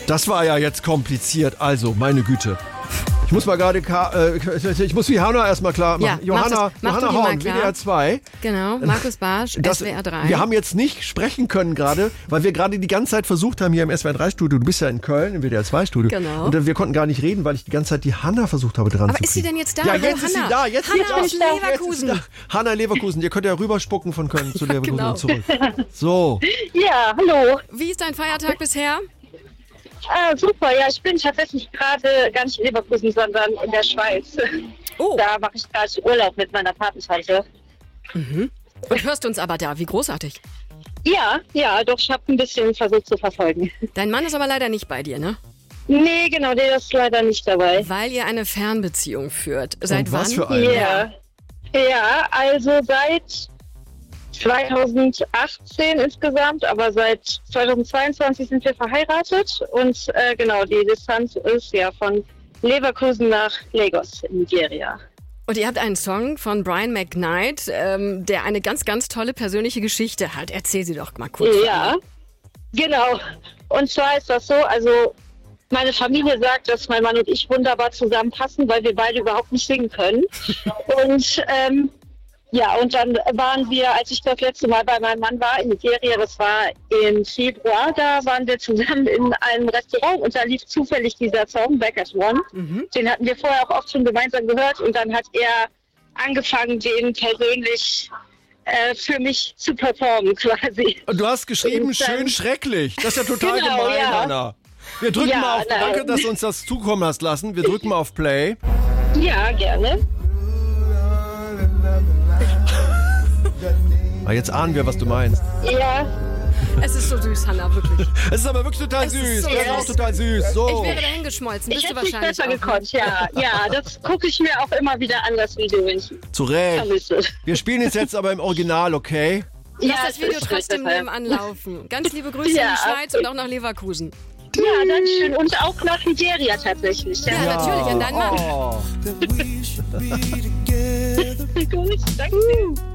Das war ja jetzt kompliziert. Also, meine Güte. Ich muss mal gerade, ich muss die Hanna erstmal klar machen. Ja, Johanna Horn, klar. WDR 2. Genau, Markus Bartsch, SWR 3. Wir haben jetzt nicht sprechen können gerade, weil wir gerade die ganze Zeit versucht haben hier im SWR 3 Studio. Du bist ja in Köln im WDR 2 Studio. Genau. Und wir konnten gar nicht reden, weil ich die ganze Zeit die Hanna versucht habe dran zu kriegen. Aber ist sie denn jetzt da? Ja, Hallo, jetzt ist sie Hanna. da. Jetzt Hanna ist aus sie da. Leverkusen. Jetzt ist da. Hanna Leverkusen, ihr könnt ja rüberspucken von Köln zu Leverkusen genau. und zurück. So. Ja, hallo. Wie ist dein Feiertag bisher? Super, ja, ich bin tatsächlich gerade gar nicht in Leverkusen, sondern in der Schweiz. Oh. Da mache ich gerade Urlaub mit meiner Patentante. Und hörst uns aber da, wie großartig. Ja, doch, ich habe ein bisschen versucht zu verfolgen. Dein Mann ist aber leider nicht bei dir, ne? Nee, genau, der ist leider nicht dabei. Weil ihr eine Fernbeziehung führt. Seit Und wann? was für eine? Ja, also seit 2018 insgesamt, aber seit 2022 sind wir verheiratet und genau, die Distanz ist ja von Leverkusen nach Lagos in Nigeria. Und ihr habt einen Song von Brian McKnight, der eine ganz, ganz tolle persönliche Geschichte hat. Erzähl sie doch mal kurz. Ja, genau. Und zwar ist das so, also meine Familie sagt, dass mein Mann und ich wunderbar zusammenpassen, weil wir beide überhaupt nicht singen können. Und ja, und dann waren wir, als ich das letzte Mal bei meinem Mann war in Nigeria, das war im Februar, da waren wir zusammen in einem Restaurant und da lief zufällig dieser Song Back at One. Den hatten wir vorher auch oft schon gemeinsam gehört und dann hat er angefangen, den persönlich für mich zu performen quasi. Und du hast geschrieben, schön schrecklich. Das ist ja total Genau, gemein, ja. Hanna. Wir drücken mal auf, danke, dass du uns das zukommen hast lassen. Wir drücken mal auf Play. Ja, gerne. Aber jetzt ahnen wir, was du meinst. Ja. Es ist so süß, Hanna, wirklich. Es ist aber wirklich total Es ist süß. so Das ist auch süß. total süß. So. Ich wäre dahin geschmolzen, Ich bist du hätte mich wahrscheinlich besser auch. gekonnt, ja, das gucke ich mir auch immer wieder an, das Video, wenn ich Zu Recht. vermisse. Wir spielen es jetzt aber im Original, okay? Lass Ja, das Video ist trotzdem richtig. nebenan laufen. Ganz liebe Grüße Ja, in die Schweiz und auch nach Leverkusen. Ja, danke schön. Und auch nach Nigeria tatsächlich. Ja, natürlich, an deinen Mann. Oh. Gut, danke.